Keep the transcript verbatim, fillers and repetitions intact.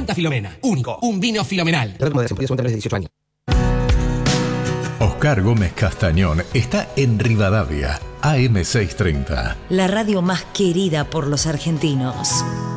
Santa Filomena. Único. Un vino filomenal. dieciocho años. Oscar Gómez Castañón está en Rivadavia, A M seiscientos treinta. La radio más querida por los argentinos.